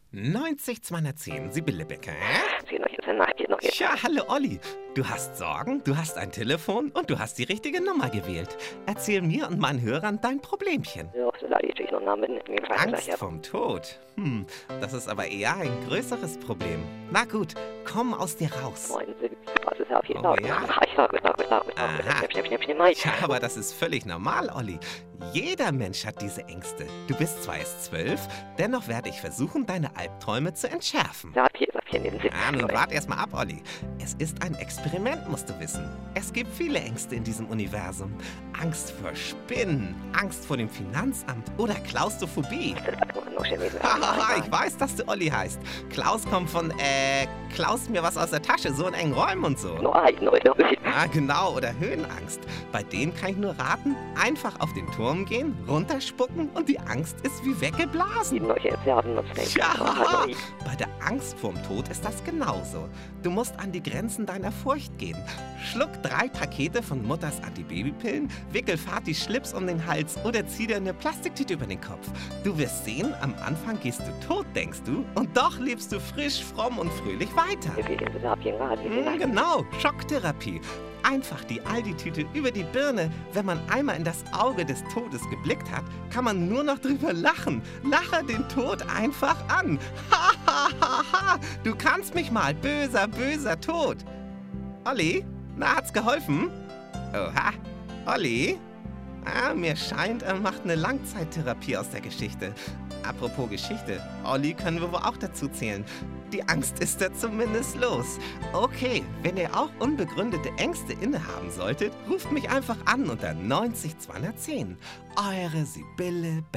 90 210, Sibylle Becker. Ja. Tja, hallo Olli. Du hast Sorgen, du hast ein Telefon und du hast die richtige Nummer gewählt. Erzähl mir und meinen Hörern dein Problemchen. Angst vom Tod? Das ist aber eher ein größeres Problem. Na gut, komm aus dir raus. Oh ja? Aha. Ja, aber das ist völlig normal, Olli. Jeder Mensch hat diese Ängste. Du bist zwar erst 12, dennoch werde ich versuchen, deine Albträume zu entschärfen. Nun wart erst mal ab, Olli. Es ist ein Experiment, musst du wissen. Es gibt viele Ängste in diesem Universum. Angst vor Spinnen, Angst vor dem Finanzamt oder Klaustrophobie. Ich weiß, dass du Olli heißt. Klaus kommt von, klaust mir was aus der Tasche, so in engen Räumen und so. Genau, oder Höhenangst. Bei denen kann ich nur raten, einfach auf den Turm gehen, runterspucken und die Angst ist wie weggeblasen. Ja, bei der Angst vorm Tod ist das genauso. Du musst an die Grenzen deiner Furcht gehen. Schluck 3 Pakete von Mutters Antibabypillen, wickel Fatis Schlips um den Hals oder zieh dir eine Plastiktüte über den Kopf. Du wirst sehen, am Anfang gehst du tot, denkst du, und doch lebst du frisch, fromm und fröhlich weiter. Genau, Schocktherapie. Einfach die Aldi-Tüte über die Birne. Wenn man einmal in das Auge des Todes geblickt hat, kann man nur noch drüber lachen. Lache den Tod einfach an. Ha, ha, ha, ha. Du kannst mich mal, böser, böser Tod. Olli, na, hat's geholfen? Oha, Olli? Mir scheint, er macht eine Langzeittherapie aus der Geschichte. Apropos Geschichte, Olli können wir wohl auch dazu zählen. Die Angst ist da zumindest los. Okay, wenn ihr auch unbegründete Ängste innehaben solltet, ruft mich einfach an unter 90 210. Eure Sibylle Becker.